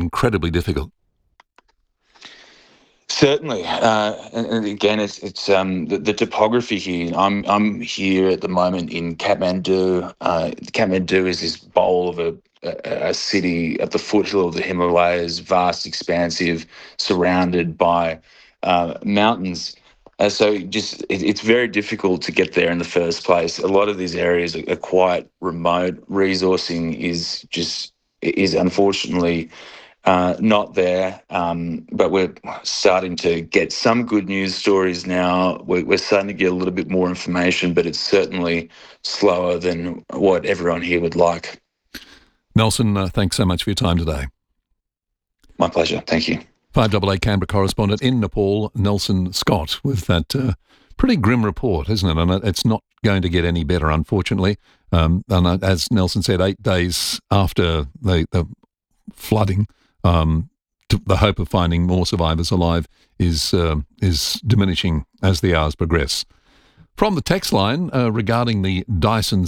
incredibly difficult. Certainly, and again, it's the topography here. I'm here at the moment in Kathmandu. Kathmandu is this bowl of a city at the foothill of the Himalayas, vast, expansive, surrounded by mountains. So it's very difficult to get there in the first place. A lot of these areas are quite remote. Resourcing is unfortunately not there, but we're starting to get some good news stories now. We're starting to get a little bit more information, but it's certainly slower than what everyone here would like. Nelson, thanks so much for your time today. My pleasure. Thank you. 5AA Canberra correspondent in Nepal, Nelson Scott, with that pretty grim report, isn't it? And it's not going to get any better, unfortunately. And as Nelson said, 8 days after the flooding, the hope of finding more survivors alive is diminishing as the hours progress. From the text line regarding the Dyson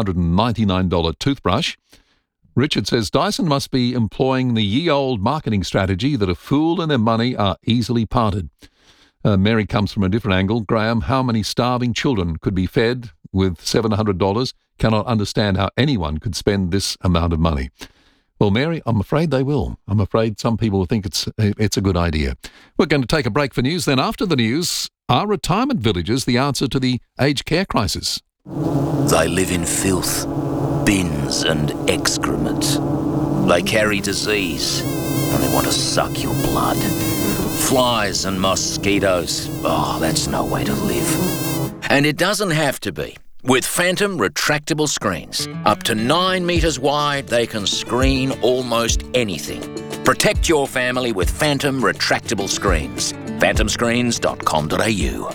$799 toothbrush, Richard says, Dyson must be employing the ye-old marketing strategy that a fool and their money are easily parted. Mary comes from a different angle. Graham, how many starving children could be fed with $700? Cannot understand how anyone could spend this amount of money. Well, Mary, I'm afraid they will. I'm afraid some people think it's a good idea. We're going to take a break for news. Then after the news, are retirement villages the answer to the aged care crisis? They live in filth, bins and excrement. They carry disease and they want to suck your blood. Flies and mosquitoes. Oh, that's no way to live. And it doesn't have to be. With Phantom retractable screens, up to 9 metres wide, they can screen almost anything. Protect your family with Phantom retractable screens. phantomscreens.com.au.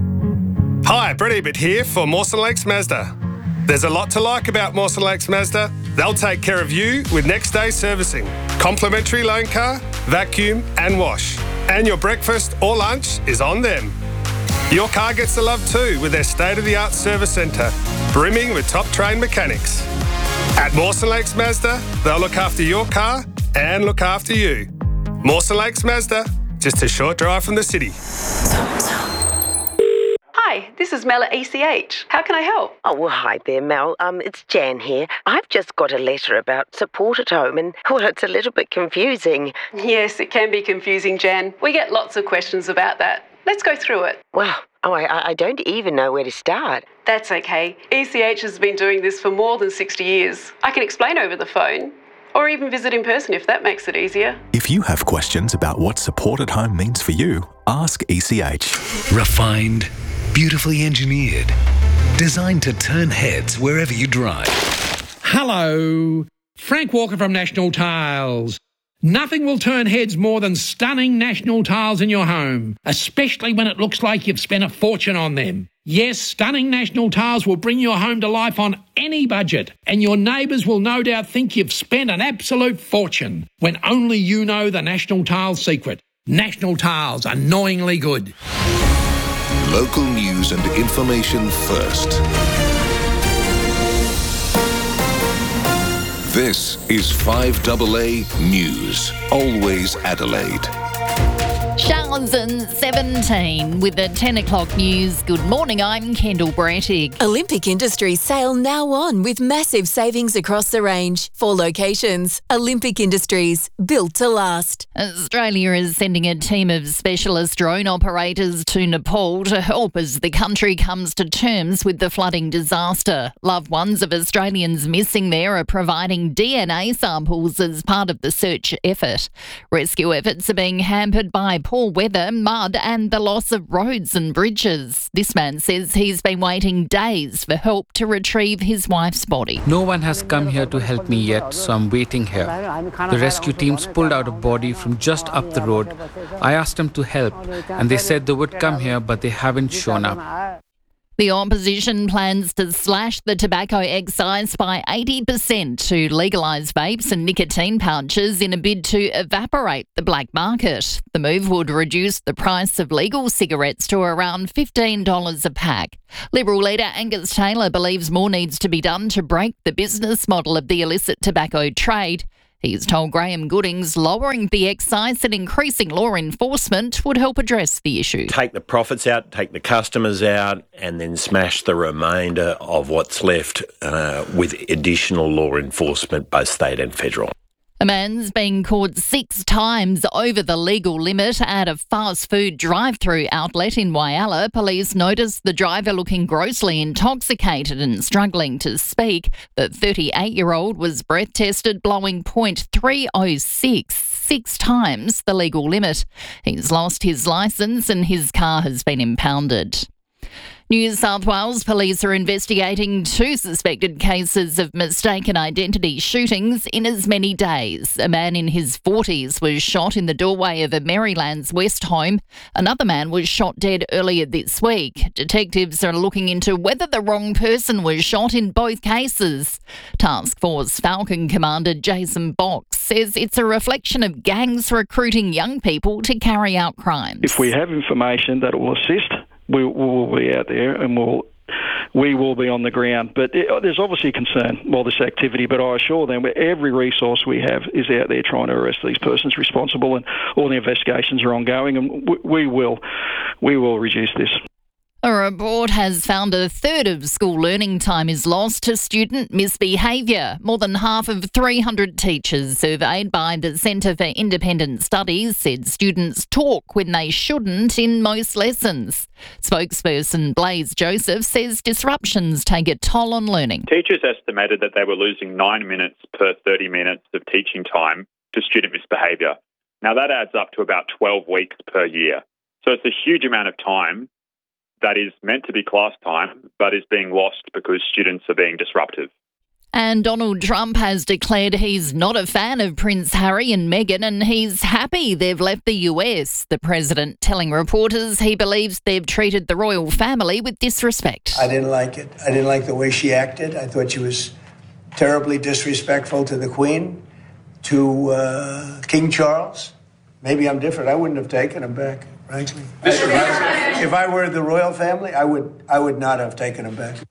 Hi, Brett Ebert here for Mawson Lakes Mazda. There's a lot to like about Mawson Lakes Mazda. They'll take care of you with next day servicing, complimentary loan car, vacuum and wash. And your breakfast or lunch is on them. Your car gets the love too with their state-of-the-art service centre, brimming with top-trained mechanics. At Mawson Lakes Mazda, they'll look after your car and look after you. Mawson Lakes Mazda, just a short drive from the city. Hi, this is Mel at ECH. How can I help? Oh, well, hi there, Mel. It's Jan here. I've just got a letter about support at home and, well, it's a little bit confusing. Yes, it can be confusing, Jan. We get lots of questions about that. Let's go through it. Well, I don't even know where to start. That's okay. ECH has been doing this for more than 60 years. I can explain over the phone, or even visit in person if that makes it easier. If you have questions about what support at home means for you, ask ECH. Refined, beautifully engineered, designed to turn heads wherever you drive. Hello, Frank Walker from National Tiles. Nothing will turn heads more than stunning National Tiles in your home, especially when it looks like you've spent a fortune on them. Yes, stunning National Tiles will bring your home to life on any budget, and your neighbours will no doubt think you've spent an absolute fortune, when only you know the National Tiles secret. National Tiles, annoyingly good. Local news and information first. This is 5AA News, always Adelaide. Showers and 17 with the 10 o'clock news. Good morning, I'm Kendall Brettig. Olympic Industries sale now on with massive savings across the range. 4 locations. Olympic Industries, built to last. Australia is sending a team of specialist drone operators to Nepal to help as the country comes to terms with the flooding disaster. Loved ones of Australians missing there are providing DNA samples as part of the search effort. Rescue efforts are being hampered by poor weather, mud and the loss of roads and bridges. This man says he's been waiting days for help to retrieve his wife's body. No one has come here to help me yet, so I'm waiting here. The rescue teams pulled out a body from just up the road. I asked them to help and they said they would come here, but they haven't shown up. The opposition plans to slash the tobacco excise by 80% to legalise vapes and nicotine pouches in a bid to evaporate the black market. The move would reduce the price of legal cigarettes to around $15 a pack. Liberal leader Angus Taylor believes more needs to be done to break the business model of the illicit tobacco trade. He's told Graham Goodings lowering the excise and increasing law enforcement would help address the issue. Take the profits out, take the customers out, and then smash the remainder of what's left with additional law enforcement, both state and federal. A man's been caught 6 times over the legal limit at a fast food drive-through outlet in Whyalla. Police noticed the driver looking grossly intoxicated and struggling to speak. The 38-year-old was breath tested, blowing .306, 6 times the legal limit. He's lost his licence and his car has been impounded. New South Wales police are investigating 2 suspected cases of mistaken identity shootings in as many days. A man in his 40s was shot in the doorway of a Maryland's West home. Another man was shot dead earlier this week. Detectives are looking into whether the wrong person was shot in both cases. Task Force Falcon Commander Jason Box says it's a reflection of gangs recruiting young people to carry out crimes. If we have information that will assist, we will be out there and we will be on the ground. But there's obviously concern while this activity, but I assure them every resource we have is out there trying to arrest these persons responsible, and all the investigations are ongoing, and we will reduce this. A report has found a third of school learning time is lost to student misbehaviour. More than half of 300 teachers surveyed by the Centre for Independent Studies said students talk when they shouldn't in most lessons. Spokesperson Blaise Joseph says disruptions take a toll on learning. Teachers estimated that they were losing 9 minutes per 30 minutes of teaching time to student misbehaviour. Now that adds up to about 12 weeks per year. So it's a huge amount of time that is meant to be class time, but is being lost because students are being disruptive. And Donald Trump has declared he's not a fan of Prince Harry and Meghan, and he's happy they've left the US. The president telling reporters he believes they've treated the royal family with disrespect. I didn't like it. I didn't like the way she acted. I thought she was terribly disrespectful to the Queen, to King Charles. Maybe I'm different. I wouldn't have taken him back, frankly. If I were the royal family, I would not have taken him back.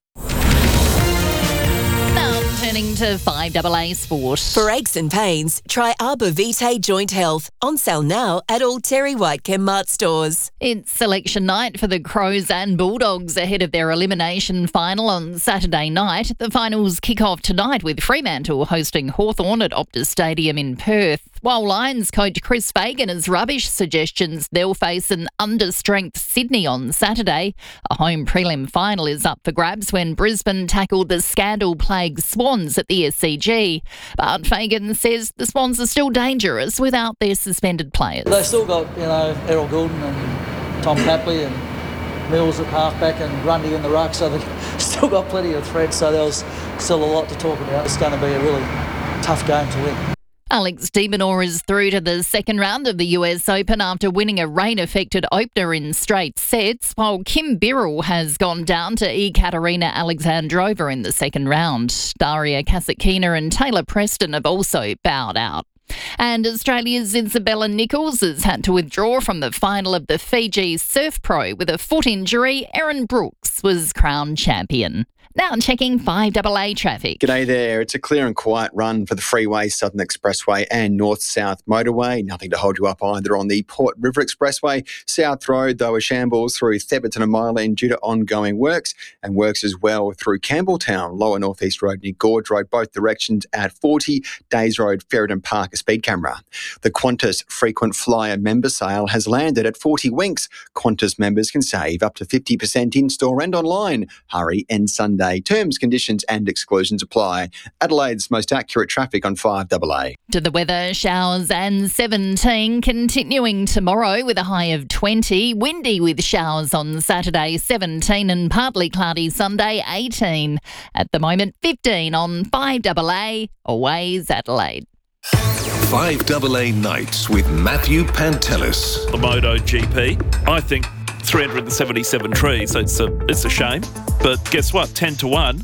Now turning to 5AA Sport. For aches and pains, try Arbor Vitae Joint Health. On sale now at all Terry White Chemmart stores. It's selection night for the Crows and Bulldogs ahead of their elimination final on Saturday night. The finals kick off tonight with Fremantle hosting Hawthorn at Optus Stadium in Perth. While Lions coach Chris Fagan has rubbish suggestions they'll face an understrength Sydney on Saturday. A home prelim final is up for grabs when Brisbane tackled the scandal-plagued Swans at the SCG. But Fagan says the Swans are still dangerous without their suspended players. They've still got, Errol Goulden and Tom Papley and Mills at halfback and Grundy in the ruck, so they've still got plenty of threats, so there's still a lot to talk about. It's going to be a really tough game to win. Alex de Minaur is through to the second round of the US Open after winning a rain-affected opener in straight sets, while Kim Birrell has gone down to Ekaterina Alexandrova in the second round. Daria Kasatkina and Taylor Preston have also bowed out. And Australia's Isabella Nichols has had to withdraw from the final of the Fiji Surf Pro with a foot injury. Erin Brooks was crowned champion. Now checking 5AA traffic. G'day there. It's a clear and quiet run for the Freeway, Southern Expressway and North-South Motorway. Nothing to hold you up either on the Port River Expressway. South Road, though, a shambles through Theberton and Mile End due to ongoing works, and works as well through Campbelltown, Lower North East Road near Gorge Road, both directions at 40. Days Road, Ferryton Park, a speed camera. The Qantas frequent flyer member sale has landed at 40 Winks. Qantas members can save up to 50% in-store and online. Hurry end Sunday. Terms, conditions and exclusions apply. Adelaide's most accurate traffic on 5AA. To the weather, showers and 17 continuing tomorrow with a high of 20. Windy with showers on Saturday, 17, and partly cloudy Sunday, 18. At the moment, 15 on 5AA, always Adelaide. 5AA Nights with Matthew Pantelis. The MotoGP, I think 377 trees. It's a shame. But guess what? 10 to 1,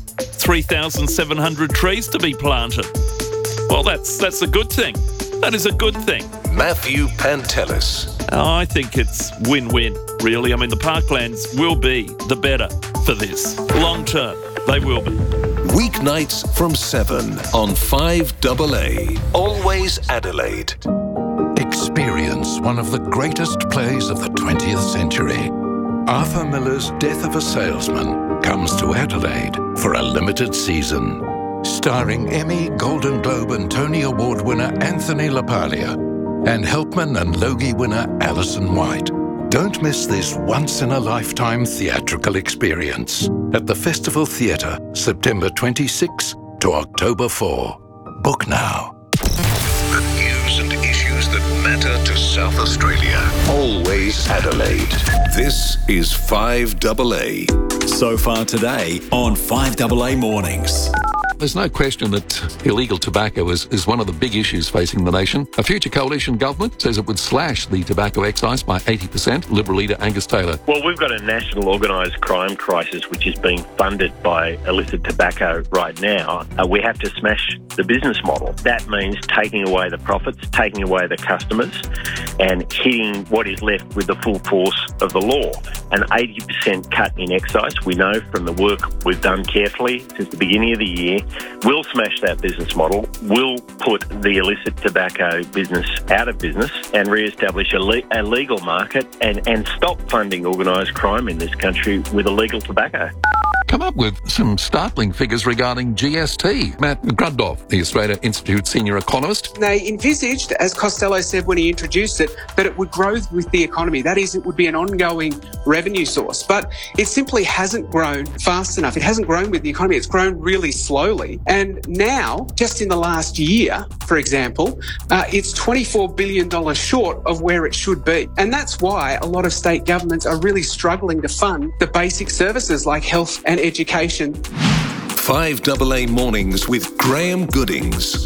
3,700 trees to be planted. Well, that's a good thing. That is a good thing. Matthew Pantelis. I think it's win-win, really. I mean, the parklands will be the better for this. Long term, they will be. Weeknights from 7 on 5AA. Always Adelaide. Experience one of the greatest plays of the 20th century. Arthur Miller's Death of a Salesman comes to Adelaide for a limited season. Starring Emmy, Golden Globe and Tony Award winner Anthony LaPaglia and Helpman and Logie winner Alison White. Don't miss this once-in-a-lifetime theatrical experience at the Festival Theatre, September 26 to October 4. Book now. The news and issues that matter to South Australia. Always Adelaide. This is 5AA. So far today on 5AA Mornings. There's no question that illegal tobacco is one of the big issues facing the nation. A future coalition government says it would slash the tobacco excise by 80%. Liberal leader Angus Taylor. Well, we've got a national organised crime crisis which is being funded by illicit tobacco right now. We have to smash the business model. That means taking away the profits, taking away the customers and hitting what is left with the full force of the law. An 80% cut in excise, we know from the work we've done carefully since the beginning of the year, will smash that business model, will put the illicit tobacco business out of business and re-establish a legal market and stop funding organised crime in this country with illegal tobacco. Come up with some startling figures regarding GST. Matt Grundoff, the Australia Institute senior economist. They envisaged, as Costello said when he introduced it, that it would grow with the economy. That is, it would be an ongoing revenue source. But it simply hasn't grown fast enough. It hasn't grown with the economy. It's grown really slowly. And now, just in the last year, for example, it's $24 billion short of where it should be. And that's why a lot of state governments are really struggling to fund the basic services like health and education. 5AA Mornings with Graham Goodings.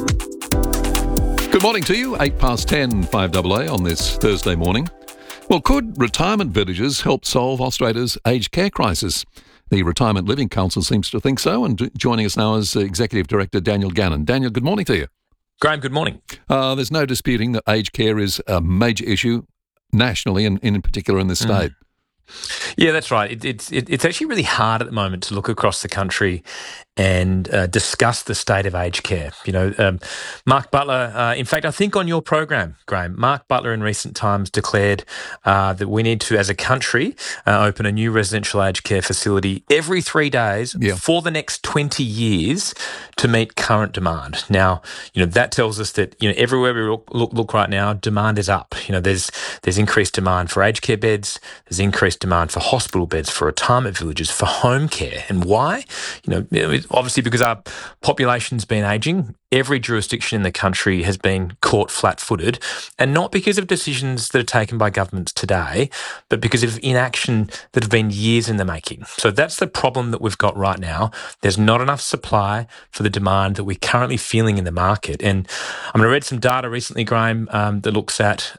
Good morning to you. 10:08, 5AA on this Thursday morning. Well, could retirement villages help solve Australia's aged care crisis? The Retirement Living Council seems to think so, and joining us now is Executive Director Daniel Gannon. Daniel, good morning to you. Graham, good morning. There's no disputing that aged care is a major issue nationally and in particular in this state. Yeah, that's right. It's actually really hard at the moment to look across the country and discuss the state of aged care. You know, Mark Butler, in fact, I think on your program, Graham, Mark Butler in recent times declared that we need to, as a country, open a new residential aged care facility every 3 days for the next 20 years to meet current demand. Now, you know, that tells us that, you know, everywhere we look right now, demand is up. You know, there's increased demand for aged care beds, there's increased demand for hospital beds, for retirement villages, for home care. And why? You know, obviously because our population's been ageing. Every jurisdiction in the country has been caught flat-footed, and not because of decisions that are taken by governments today, but because of inaction that have been years in the making. So that's the problem that we've got right now. There's not enough supply for the demand that we're currently feeling in the market. And I read some data recently, Graham, that looks at,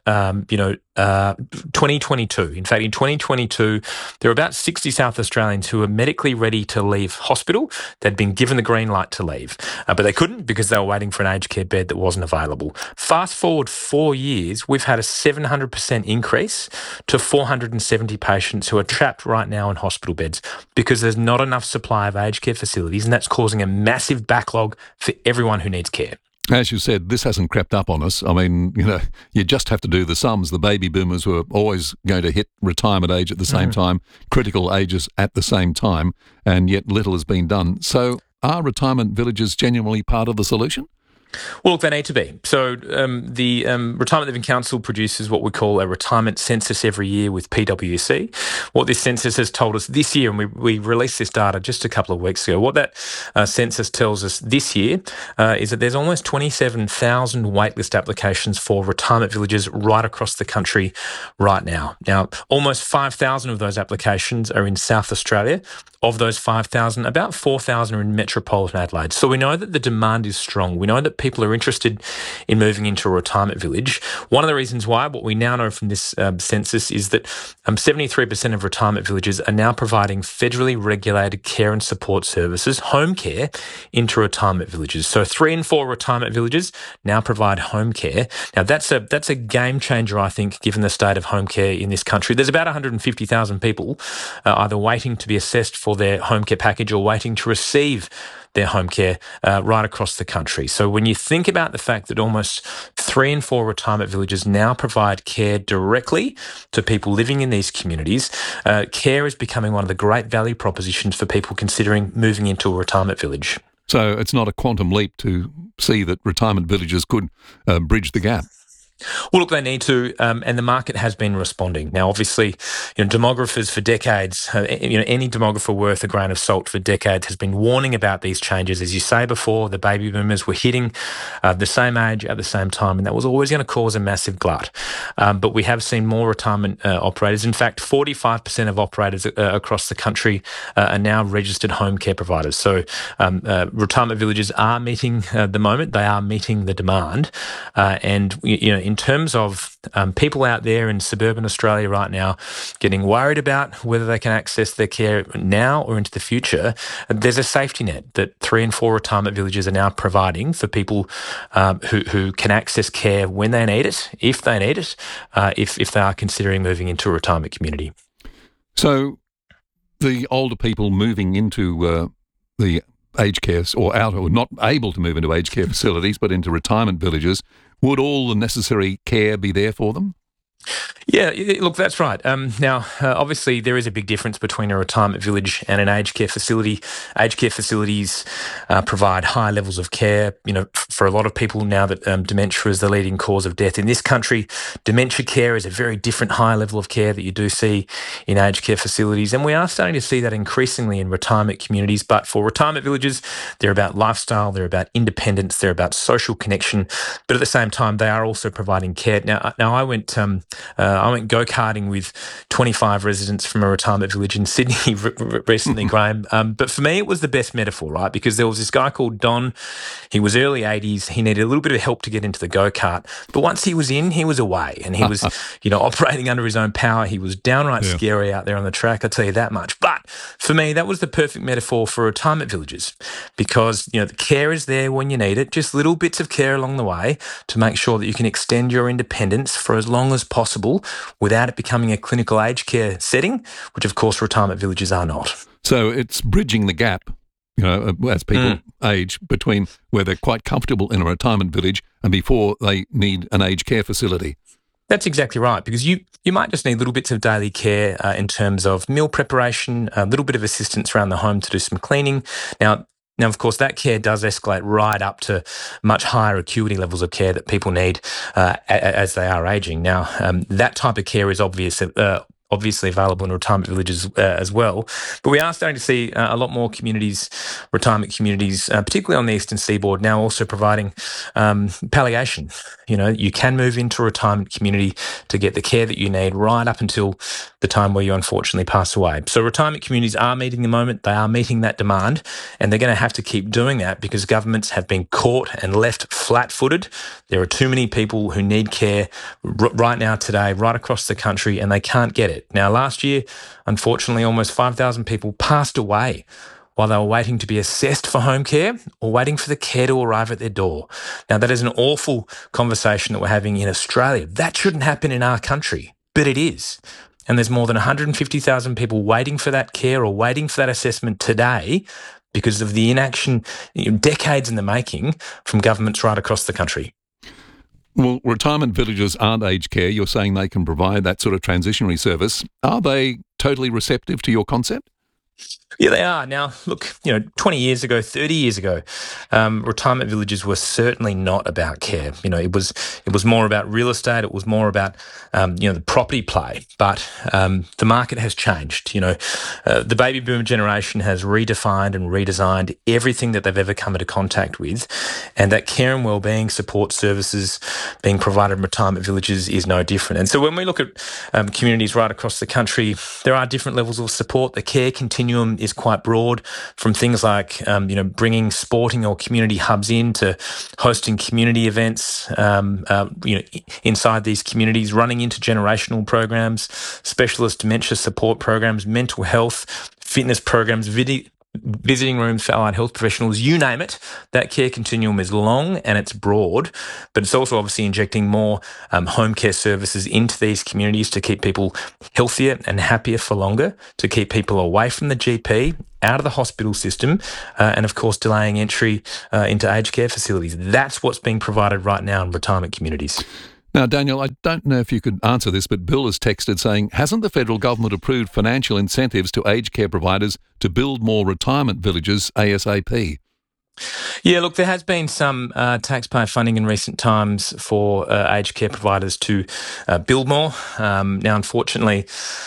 2022. In fact, in 2022, there were about 60 South Australians who were medically ready to leave hospital. They'd been given the green light to leave, but they couldn't because they were waiting for an aged care bed that wasn't available. Fast forward 4 years, we've had a 700% increase to 470 patients who are trapped right now in hospital beds because there's not enough supply of aged care facilities, and that's causing a massive backlog for everyone who needs care. As you said, this hasn't crept up on us. I mean, you know, you just have to do the sums. The baby boomers were always going to hit retirement age at the same time, critical ages at the same time, and yet little has been done. So are retirement villages genuinely part of the solution? Well, look, they need to be. So the Retirement Living Council produces what we call a retirement census every year with PwC. What this census has told us this year, and we released this data just a couple of weeks ago, what that census tells us this year is that there's almost 27,000 waitlist applications for retirement villages right across the country right now. Now, almost 5,000 of those applications are in South Australia. Of those 5,000, about 4,000 are in metropolitan Adelaide. So we know that the demand is strong. We know that people are interested in moving into a retirement village. One of the reasons why, what we now know from this census, is that 73% of retirement villages are now providing federally regulated care and support services, home care, into retirement villages. So 3 in 4 retirement villages now provide home care. Now that's a game changer, I think, given the state of home care in this country. There's about 150,000 people either waiting to be assessed for their home care package or waiting to receive their home care right across the country. So when you think about the fact that almost 3 in 4 retirement villages now provide care directly to people living in these communities, care is becoming one of the great value propositions for people considering moving into a retirement village. So it's not a quantum leap to see that retirement villages could bridge the gap. Well, look, they need to, and the market has been responding. Now, obviously, demographers for decades, any demographer worth a grain of salt for decades has been warning about these changes. As you say before, the baby boomers were hitting the same age at the same time, and that was always going to cause a massive glut. But we have seen more retirement operators. In fact, 45% of operators across the country are now registered home care providers. So retirement villages are meeting the moment. They are meeting the demand. And, in terms of people out there in suburban Australia right now getting worried about whether they can access their care now or into the future, there's a safety net that 3 in 4 retirement villages are now providing for people who can access care when they need it, if they need it, if they are considering moving into a retirement community. So the older people moving into the aged care or not able to move into aged care facilities but into retirement villages, would all the necessary care be there for them? Yeah, look, that's right. Now, obviously, there is a big difference between a retirement village and an aged care facility. Aged care facilities provide high levels of care. For a lot of people now that dementia is the leading cause of death in this country, dementia care is a very different high level of care that you do see in aged care facilities. And we are starting to see that increasingly in retirement communities. But for retirement villages, they're about lifestyle, they're about independence, they're about social connection. But at the same time, they are also providing care. Now I went go-karting with 25 residents from a retirement village in Sydney recently, Graham. But for me, it was the best metaphor, right? Because there was this guy called Don. He was early 80s. He needed a little bit of help to get into the go-kart. But once he was in, he was away. And he was, operating under his own power. He was downright scary out there on the track, I'll tell you that much. But for me, that was the perfect metaphor for retirement villages because, the care is there when you need it, just little bits of care along the way to make sure that you can extend your independence for as long as possible without it becoming a clinical aged care setting, which of course retirement villages are not. So it's bridging the gap, as people age, between where they're quite comfortable in a retirement village and before they need an aged care facility. That's exactly right, because you might just need little bits of daily care in terms of meal preparation, a little bit of assistance around the home to do some cleaning. Now, of course, that care does escalate right up to much higher acuity levels of care that people need as they are ageing. Now, that type of care is obviously available in retirement villages as well. But we are starting to see a lot more communities, retirement communities, particularly on the eastern seaboard, now also providing palliation. You can move into a retirement community to get the care that you need right up until the time where you unfortunately pass away. So retirement communities are meeting the moment, they are meeting that demand, and they're going to have to keep doing that because governments have been caught and left flat-footed. There are too many people who need care right now today, right across the country, and they can't get it. Now, last year, unfortunately, almost 5,000 people passed away while they were waiting to be assessed for home care or waiting for the care to arrive at their door. Now, that is an awful conversation that we're having in Australia. That shouldn't happen in our country, but it is. And there's more than 150,000 people waiting for that care or waiting for that assessment today because of the inaction, decades in the making, from governments right across the country. Well, retirement villages aren't aged care. You're saying they can provide that sort of transitionary service. Are they totally receptive to your concept? Yeah, they are. Now, look, 20 years ago, 30 years ago, retirement villages were certainly not about care. It was more about real estate. It was more about, the property play. But the market has changed. The baby boomer generation has redefined and redesigned everything that they've ever come into contact with. And that care and wellbeing support services being provided in retirement villages is no different. And so when we look at communities right across the country, there are different levels of support. The care continues continuum is quite broad, from things like, bringing sporting or community hubs in to hosting community events, inside these communities, running intergenerational programs, specialist dementia support programs, mental health, fitness programs, visiting rooms for allied health professionals, you name it. That care continuum is long and it's broad, but it's also obviously injecting more home care services into these communities to keep people healthier and happier for longer, to keep people away from the GP, out of the hospital system, and of course delaying entry into aged care facilities. That's what's being provided right now in retirement communities. Now, Daniel, I don't know if you could answer this, but Bill has texted saying, hasn't the federal government approved financial incentives to aged care providers to build more retirement villages ASAP? Yeah, look, there has been some taxpayer funding in recent times for aged care providers to build more. Now, unfortunately,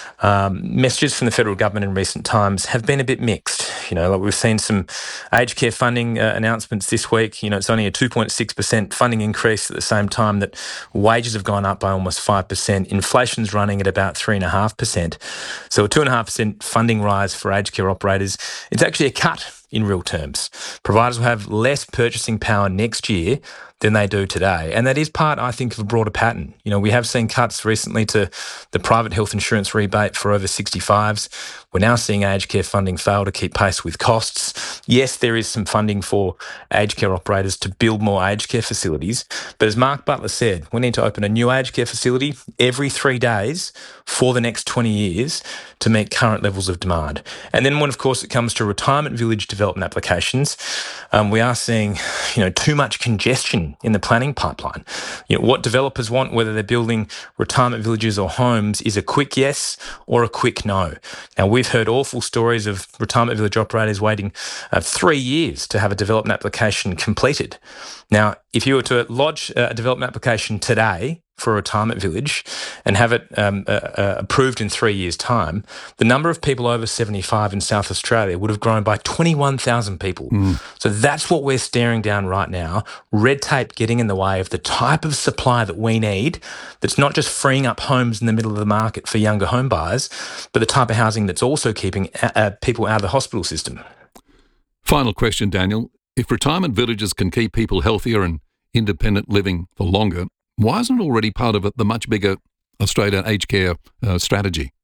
messages from the federal government in recent times have been a bit mixed. We've seen some aged care funding announcements this week. It's only a 2.6% funding increase at the same time that wages have gone up by almost 5%. Inflation's running at about 3.5%. So a 2.5% funding rise for aged care operators, it's actually a cut in real terms. Providers will have less purchasing power next year than they do today. And that is part, I think, of a broader pattern. We have seen cuts recently to the private health insurance rebate for over 65s. We're now seeing aged care funding fail to keep pace with costs. Yes, there is some funding for aged care operators to build more aged care facilities. But as Mark Butler said, we need to open a new aged care facility every 3 days for the next 20 years to meet current levels of demand. And then when, of course, it comes to retirement village development applications, we are seeing, too much congestion in the planning pipeline. What developers want, whether they're building retirement villages or homes, is a quick yes or a quick no. Now, we've heard awful stories of retirement village operators waiting 3 years to have a development application completed. Now, if you were to lodge a development application today for a retirement village and have it approved in 3 years' time, the number of people over 75 in South Australia would have grown by 21,000 people. So that's what we're staring down right now. Red tape getting in the way of the type of supply that we need, that's not just freeing up homes in the middle of the market for younger home buyers, but the type of housing that's also keeping people out of the hospital system. Final question, Daniel. If retirement villages can keep people healthier and independent living for longer, why isn't it already part of the much bigger Australian aged care strategy?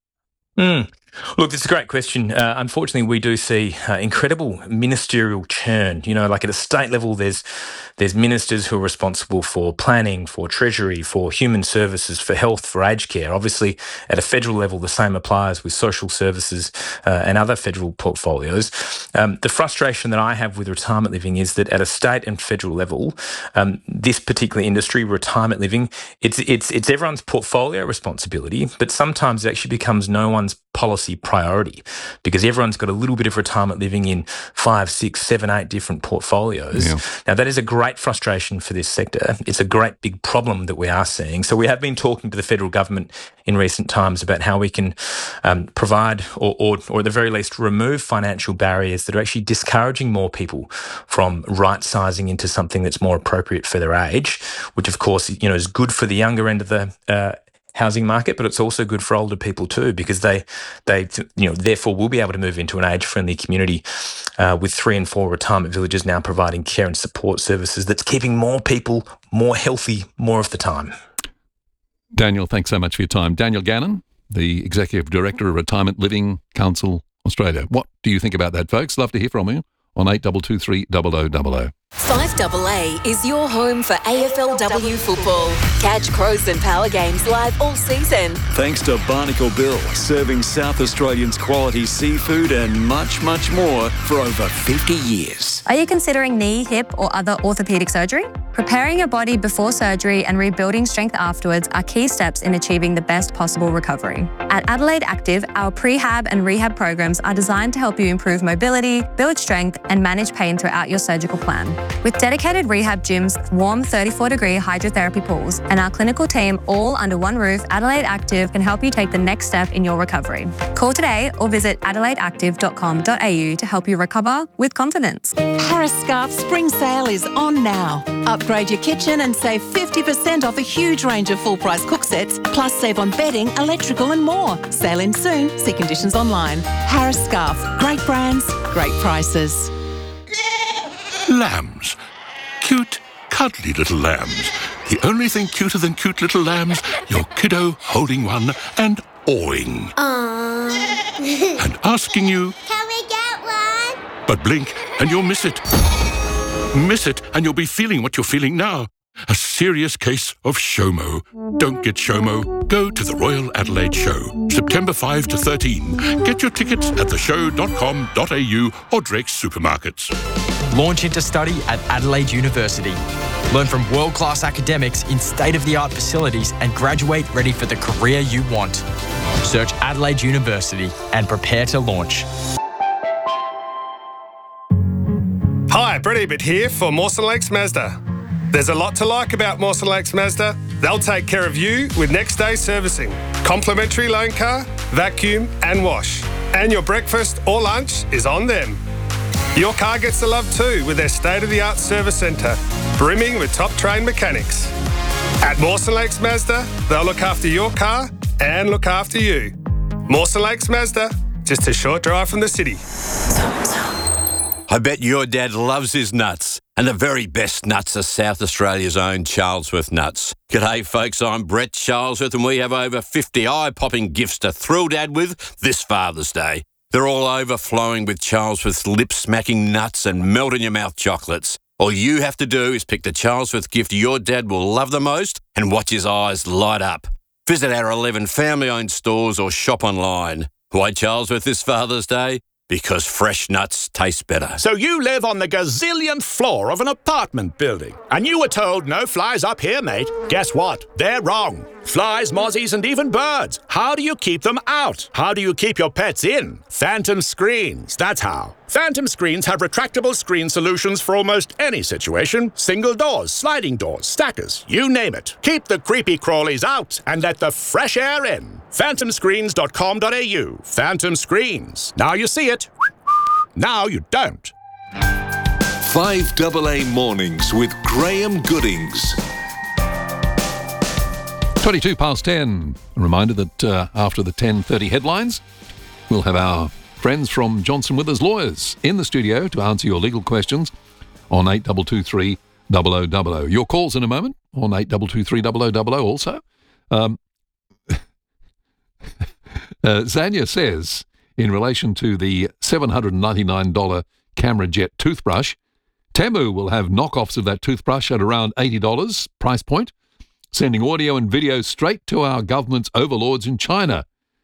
Look, it's a great question. Unfortunately, we do see incredible ministerial churn. Like at a state level, there's ministers who are responsible for planning, for treasury, for human services, for health, for aged care. Obviously, at a federal level, the same applies with social services and other federal portfolios. The frustration that I have with retirement living is that at a state and federal level, this particular industry, retirement living, it's everyone's portfolio responsibility, but sometimes it actually becomes no one's policy priority because everyone's got a little bit of retirement living in 5, 6, 7, 8 different portfolios. Yeah. Now, that is a great frustration for this sector. It's a great big problem that we are seeing. So we have been talking to the federal government in recent times about how we can provide or at the very least remove financial barriers that are actually discouraging more people from right-sizing into something that's more appropriate for their age, which of course, is good for the younger end of the housing market, but it's also good for older people too, because they therefore will be able to move into an age-friendly community with 3 and 4 retirement villages now providing care and support services that's keeping more people more healthy more of the time. Daniel, thanks so much for your time. Daniel Gannon, the Executive Director of Retirement Living Council Australia. What do you think about that, folks? Love to hear from you on 8223 0000. 5AA is your home for AFLW football. Catch Crows and Power games live all season. Thanks to Barnacle Bill, serving South Australians quality seafood and much, much more for over 50 years. Are you considering knee, hip or other orthopaedic surgery? Preparing your body before surgery and rebuilding strength afterwards are key steps in achieving the best possible recovery. At Adelaide Active, our prehab and rehab programs are designed to help you improve mobility, build strength and manage pain throughout your surgical plan. With dedicated rehab gyms, warm 34-degree hydrotherapy pools, and our clinical team all under one roof, Adelaide Active can help you take the next step in your recovery. Call today or visit adelaideactive.com.au to help you recover with confidence. Harris Scarf Spring Sale is on now. Up Upgrade your kitchen and save 50% off a huge range of full-price cook sets, plus save on bedding, electrical and more. Sale ends soon. See conditions online. Harris Scarf. Great brands, great prices. Lambs. Cute, cuddly little lambs. The only thing cuter than cute little lambs, your kiddo holding one and awing. Aww. And asking you, can we get one? But blink and you'll miss it. Miss it and you'll be feeling what you're feeling now. A serious case of SHOMO. Don't get SHOMO. Go to the Royal Adelaide Show, September 5 to 13. Get your tickets at theshow.com.au or Drake's supermarkets. Launch into study at Adelaide University. Learn from world-class academics in state-of-the-art facilities and graduate ready for the career you want. Search Adelaide University and prepare to launch. Hi, Brett Ebert here for Mawson Lakes Mazda. There's a lot to like about Mawson Lakes Mazda. They'll take care of you with next day servicing, complimentary loan car, vacuum and wash. And your breakfast or lunch is on them. Your car gets the love too with their state-of-the-art service centre, brimming with top-trained mechanics. At Mawson Lakes Mazda, they'll look after your car and look after you. Mawson Lakes Mazda, just a short drive from the city. I bet your dad loves his nuts. And the very best nuts are South Australia's own Charlesworth nuts. G'day folks, I'm Brett Charlesworth and we have over 50 eye-popping gifts to thrill Dad with this Father's Day. They're all overflowing with Charlesworth's lip-smacking nuts and melt-in-your-mouth chocolates. All you have to do is pick the Charlesworth gift your dad will love the most and watch his eyes light up. Visit our 11 family-owned stores or shop online. Why Charlesworth this Father's Day? Because fresh nuts taste better. So you live on the gazillionth floor of an apartment building, and you were told no flies up here, mate. Guess what? They're wrong. Flies, mozzies, and even birds. How do you keep them out? How do you keep your pets in? Phantom Screens, that's how. Phantom Screens have retractable screen solutions for almost any situation. Single doors, sliding doors, stackers, you name it. Keep the creepy crawlies out and let the fresh air in. PhantomScreens.com.au. Phantom Screens. Now you see it. Now you don't. 5AA Mornings with Graham Goodings. 22 past 10. A reminder that after the 10:30 headlines, we'll have our friends from Johnson Withers Lawyers in the studio to answer your legal questions on 8223 0000. Your calls in a moment on 8223 0000 also. Zanya says, in relation to the $799 Camera Jet toothbrush, Temu will have knockoffs of that toothbrush at around $80 price point, sending audio and video straight to our government's overlords in China.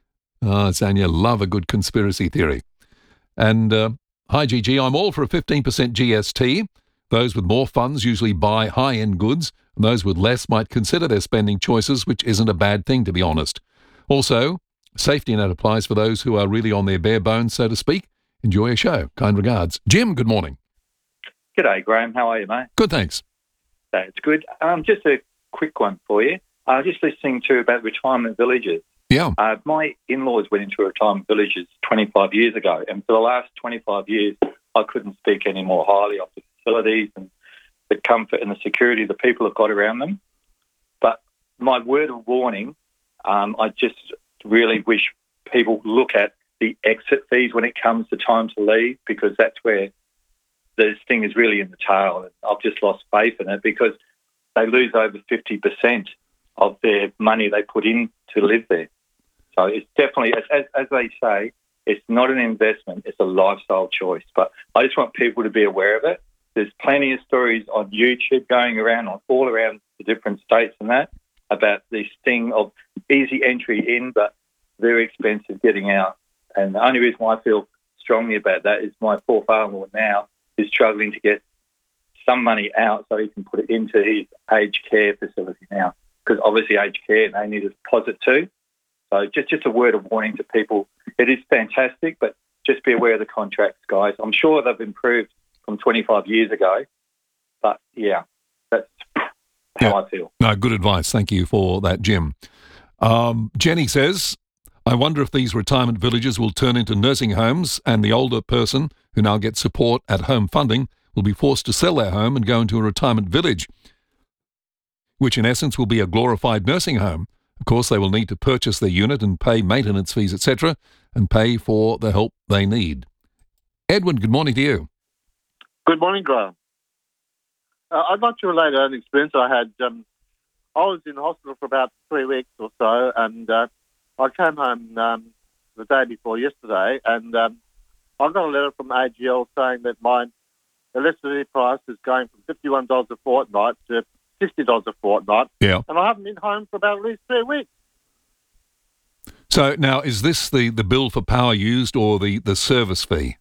Zanya, love a good conspiracy theory. And hi, Gigi, I'm all for a 15% GST. Those with more funds usually buy high-end goods, and those with less might consider their spending choices, which isn't a bad thing, to be honest. Also, safety net applies for those who are really on their bare bones, so to speak. Enjoy your show. Kind regards. Jim, good morning. G'day, Graham. How are you, mate? Good, thanks. That's good. Just a quick one for you. Just listening to about retirement villages. Yeah. My in-laws went into retirement villages 25 years ago, and for the last 25 years, I couldn't speak any more highly of the facilities and the comfort and the security the people have got around them. But my word of warning, I just really wish people look at the exit fees when it comes to time to leave, because that's where this thing is really in the tail. And I've just lost faith in it because they lose over 50% of their money they put in to live there. So it's definitely, as they say, it's not an investment, it's a lifestyle choice. But I just want people to be aware of it. There's plenty of stories on YouTube going around, all around the different states and that, about this thing of easy entry in, but very expensive getting out. And the only reason why I feel strongly about that is my poor father-in-law now is struggling to get some money out so he can put it into his aged care facility now, because obviously aged care, they need a deposit too. So just a word of warning to people. It is fantastic, but just be aware of the contracts, guys. I'm sure they've improved from 25 years ago, but yeah, that's how I feel. No, good advice. Thank you for that, Jim. Jenny says, I wonder if these retirement villages will turn into nursing homes and the older person who now gets support at home funding will be forced to sell their home and go into a retirement village. which in essence will be a glorified nursing home. Of course, they will need to purchase their unit and pay maintenance fees, etc., and pay for the help they need. Edwin, good morning to you. Good morning, Graham. I'd like to relate an experience I had. I was in hospital for about 3 weeks or so, and I came home the day before yesterday, and I got a letter from AGL saying that my electricity price is going from $51 a fortnight to $60 a fortnight, and I haven't been home for about at least 3 weeks. So now, is this the bill for power used or the service fee?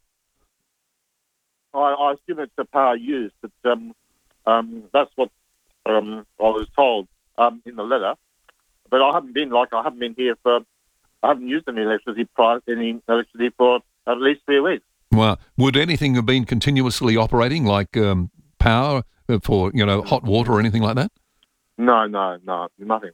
I assume it's the power used, but that's what I was told in the letter. But I haven't been here I haven't used any electricity for at least 3 weeks. Well, would anything have been continuously operating, like power for hot water or anything like that? No, nothing.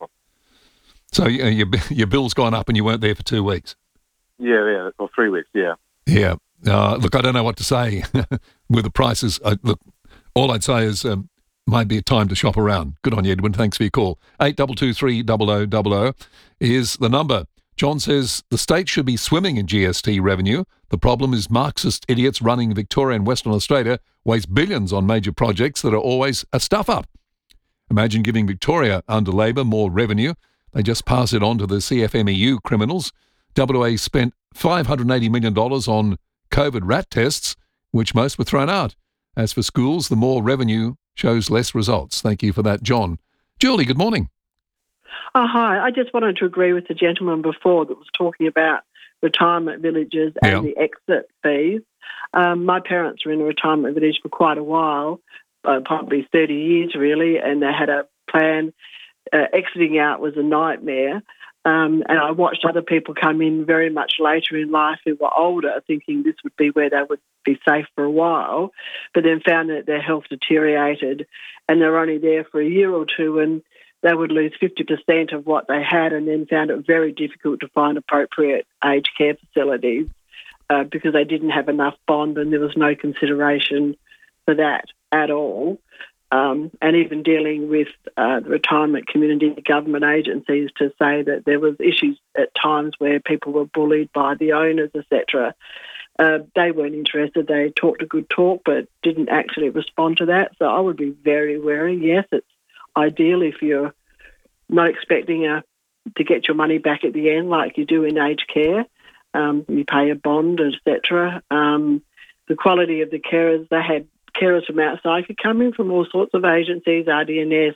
So your bill's gone up and you weren't there for 2 weeks? Yeah, or 3 weeks, yeah. Yeah. Look, I don't know what to say with the prices. Look, all I'd say is might be a time to shop around. Good on you, Edwin. Thanks for your call. 8223 0000 is the number. John says the state should be swimming in GST revenue. The problem is Marxist idiots running Victoria and Western Australia waste billions on major projects that are always a stuff-up. Imagine giving Victoria under Labor more revenue. They just pass it on to the CFMEU criminals. WA spent $580 million on COVID rat tests, which most were thrown out. As for schools, the more revenue shows less results. Thank you for that, John. Julie, good morning. Oh, hi. I just wanted to agree with the gentleman before that was talking about retirement villages and the exit fees. My parents were in a retirement village for quite a while, probably 30 years really, and they had a plan. Exiting out was a nightmare. And I watched other people come in very much later in life who were older, thinking this would be where they would be safe for a while, but then found that their health deteriorated and they were only there for a year or two and they would lose 50% of what they had, and then found it very difficult to find appropriate aged care facilities because they didn't have enough bond and there was no consideration for that at all. And even dealing with the retirement community government agencies to say that there was issues at times where people were bullied by the owners, etc. They weren't interested. They talked a good talk but didn't actually respond to that. So I would be very wary. Yes, it's ideal if you're not expecting to get your money back at the end like you do in aged care. You pay a bond, etc. The quality of the carers, they had carers from outside could come in from all sorts of agencies, RDNS,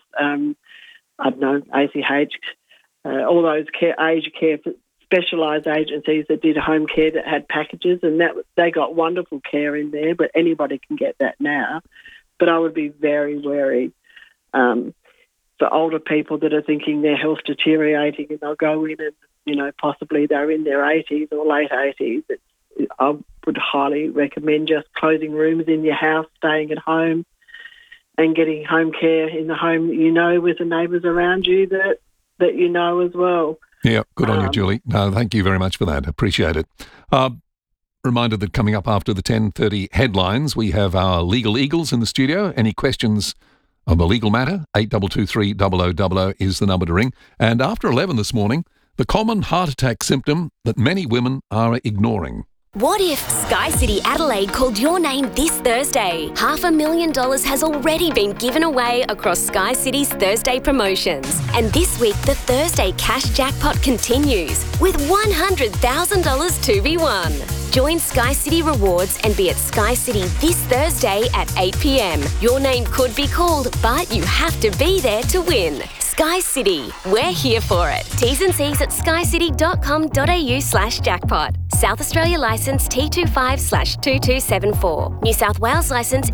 ACH, all those aged care specialised agencies that did home care that had packages, and that they got wonderful care in there, but anybody can get that now. But I would be very wary for older people that are thinking their health deteriorating and they'll go in and, possibly they're in their 80s or late 80s. I would highly recommend just closing rooms in your house, staying at home and getting home care in the home with the neighbours around you that as well. Yeah, good on you, Julie. No, thank you very much for that. Appreciate it. Reminder that coming up after the 10:30 headlines, we have our Legal Eagles in the studio. Any questions of a legal matter? 8223 0000 is the number to ring. And after 11 this morning, the common heart attack symptom that many women are ignoring. What if Sky City Adelaide called your name this Thursday? $500,000 has already been given away across Sky City's Thursday promotions. And this week, the Thursday cash jackpot continues with $100,000 to be won. Join Sky City Rewards and be at Sky City this Thursday at 8 p.m. Your name could be called, but you have to be there to win. Sky City, we're here for it. T's and C's at skycity.com.au/jackpot. South Australia licence T25/2274. New South Wales licence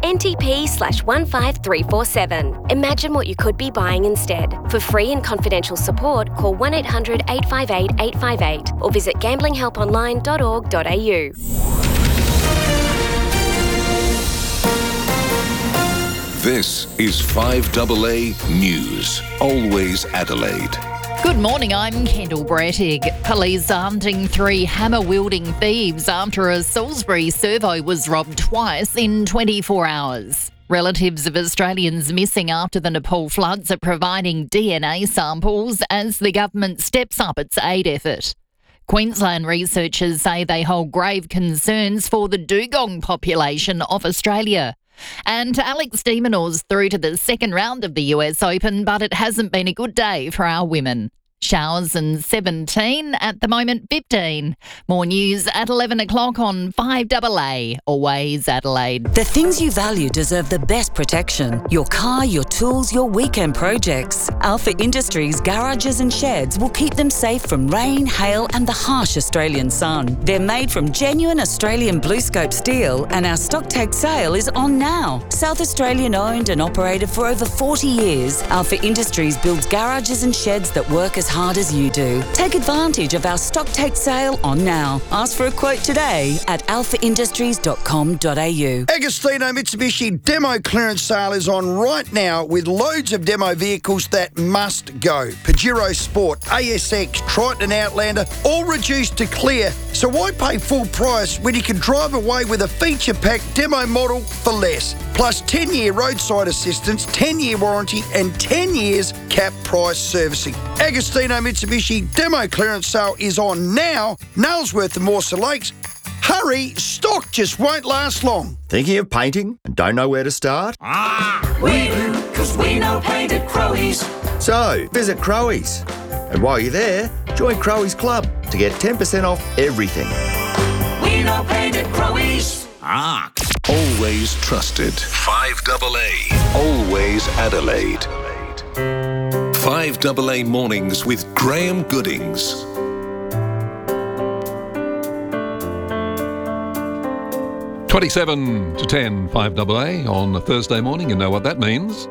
NTP/15347. Imagine what you could be buying instead. For free and confidential support, call 1-800-858-858 or visit gamblinghelponline.org.au. This is 5AA News. Always Adelaide. Good morning, I'm Kendall Brettig. Police are hunting 3 hammer-wielding thieves after a Salisbury servo was robbed twice in 24 hours. Relatives of Australians missing after the Nepal floods are providing DNA samples as the government steps up its aid effort. Queensland researchers say they hold grave concerns for the dugong population of Australia. And Alex de Minaur's through to the second round of the US Open, but it hasn't been a good day for our women. Showers and 17, at the moment 15. More news at 11 o'clock on 5AA, always Adelaide. The things you value deserve the best protection. Your car, your tools, your weekend projects. Alpha Industries garages and sheds will keep them safe from rain, hail and the harsh Australian sun. They're made from genuine Australian BlueScope steel and our stock take sale is on now. South Australian owned and operated for over 40 years, Alpha Industries builds garages and sheds that work as hard as you do. Take advantage of our stock take sale on now. Ask for a quote today at alphaindustries.com.au. Agostino Mitsubishi demo clearance sale is on right now with loads of demo vehicles that must go. Pajero Sport, ASX, Triton Outlander, all reduced to clear. So why pay full price when you can drive away with a feature-packed demo model for less? Plus 10-year roadside assistance, 10-year warranty and 10 years cap price servicing. Agostino Mitsubishi demo clearance sale is on now. Nailsworth and Mawson Lakes. Hurry, stock just won't last long. Thinking of painting and don't know where to start? We do, because we know paint at Crowies. So, visit Crowies. And while you're there, join Crowies Club to get 10% off everything. We know paint at Crowies. Always trusted. 5AA. Always Adelaide. 5AA Mornings with Graham Goodings. $27 to 10, 5AA on a Thursday morning. You know what that means?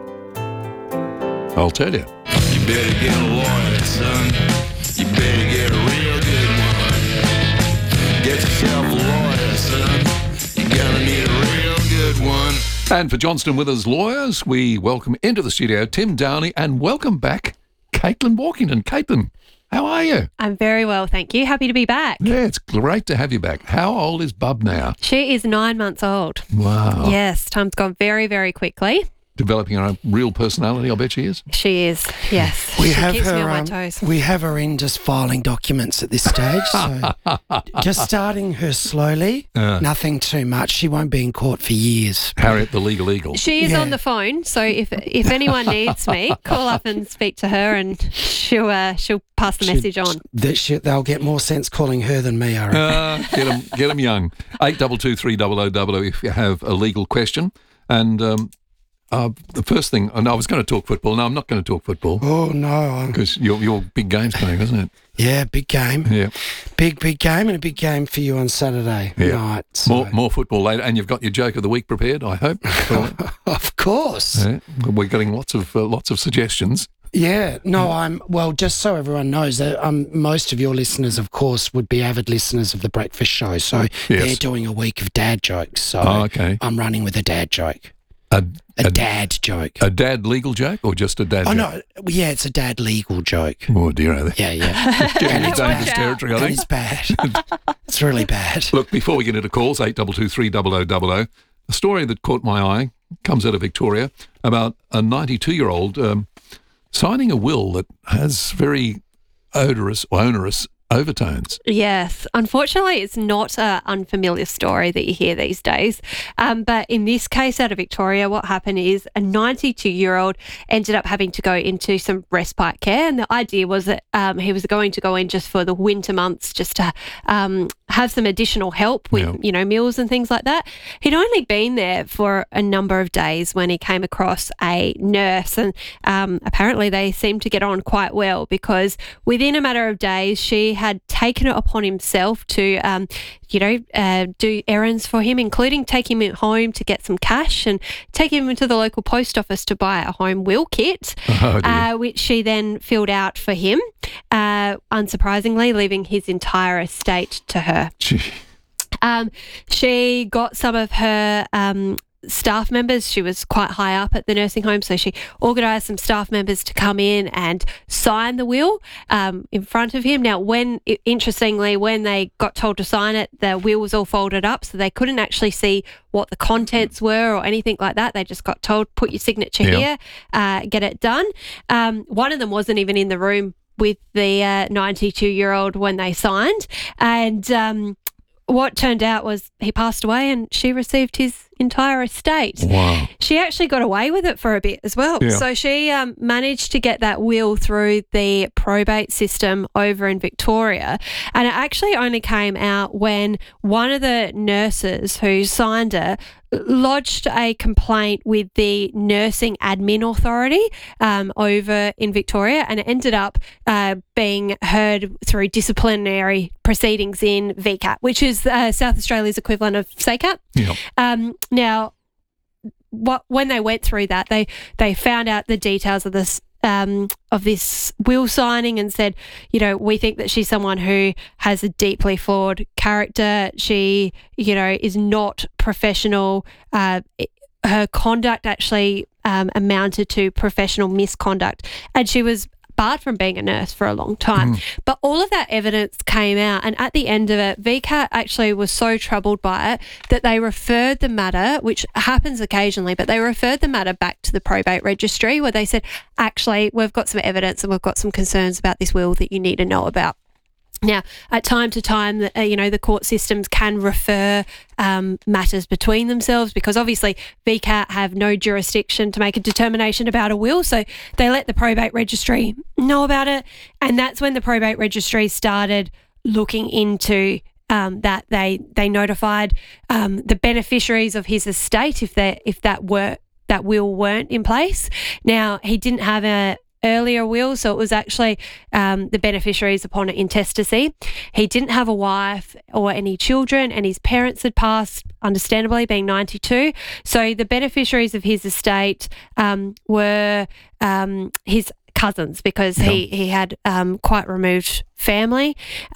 I'll tell you. You better get a lawyer, son. You better get a real good one. Get yourself a lawyer, son. You're gonna need a real good one. And for Johnston Withers Lawyers, we welcome into the studio Tim Downey and welcome back Caitlin Walkington. Caitlin, how are you? I'm very well, thank you. Happy to be back. Yeah, it's great to have you back. How old is Bub now? She is 9 months old. Wow. Yes, time's gone very, very quickly. Developing her own real personality, I bet she is. She is, yes. We she have keeps her. me on my toes. We have her in just filing documents at this stage, so just starting her slowly. Nothing too much. She won't be in court for years. Harriet, the legal eagle. She is on the phone, so if anyone needs me, call up and speak to her, and she'll pass the message on. They'll get more sense calling her than me, I reckon. Get them young. 8223 if you have a legal question. And the first thing, and I was going to talk football. No, I'm not going to talk football. Oh, no. Because your big game's playing, isn't it? Yeah, big game. Yeah. Big game, and a big game for you on Saturday night. So. More football later. And you've got your joke of the week prepared, I hope. Of course. Yeah. We're getting lots of suggestions. Yeah, no, just so everyone knows that most of your listeners, of course, would be avid listeners of The Breakfast Show. So they're doing a week of dad jokes. So I'm running with a dad joke. A dad joke. A dad legal joke or just a dad joke? No, yeah, it's a dad legal joke. Oh, dear. Yeah. Getting into dangerous territory, I think. It's bad. It's really bad. Look, before we get into calls, 8223 0000, a story that caught my eye comes out of Victoria about a 92-year-old signing a will that has very onerous overtones. Yes. Unfortunately, it's not an unfamiliar story that you hear these days. But in this case out of Victoria, what happened is a 92-year-old ended up having to go into some respite care. And the idea was that he was going to go in just for the winter months, just to have some additional help with, meals and things like that. He'd only been there for a number of days when he came across a nurse. And apparently they seemed to get on quite well because within a matter of days, she had taken it upon himself to, do errands for him, including taking him home to get some cash and taking him into the local post office to buy a home will kit, which she then filled out for him, unsurprisingly, leaving his entire estate to her. She got some of her staff members. She was quite high up at the nursing home, so she organised some staff members to come in and sign the will in front of him. Now, interestingly, when they got told to sign it, the will was all folded up, so they couldn't actually see what the contents were or anything like that. They just got told, put your signature here, get it done. One of them wasn't even in the room with the 92-year-old when they signed, and what turned out was he passed away and she received his entire estate. Wow. She actually got away with it for a bit as well. Yeah. So she managed to get that will through the probate system over in Victoria, and it actually only came out when one of the nurses who signed it lodged a complaint with the Nursing Admin Authority over in Victoria, and it ended up being heard through disciplinary proceedings in VCAT, which is South Australia's equivalent of SACAT. Yeah. Now, when they went through that, they found out the details of this will signing and said, we think that she's someone who has a deeply flawed character. She, is not professional. Her conduct actually amounted to professional misconduct, and she was barred from being a nurse for a long time. But all of that evidence came out, and at the end of it, VCAT actually was so troubled by it that they referred the matter, which happens occasionally, but they referred the matter back to the probate registry, where they said, actually, we've got some evidence and we've got some concerns about this will that you need to know about. Now, at time to time, the court systems can refer matters between themselves, because obviously VCAT have no jurisdiction to make a determination about a will, so they let the probate registry know about it, and that's when the probate registry started looking into that. They notified the beneficiaries of his estate if that will weren't in place. Now, he didn't have a earlier will, so it was actually the beneficiaries upon intestacy. He didn't have a wife or any children, and his parents had passed, understandably, being 92. So the beneficiaries of his estate were his cousins, because he had quite removed family.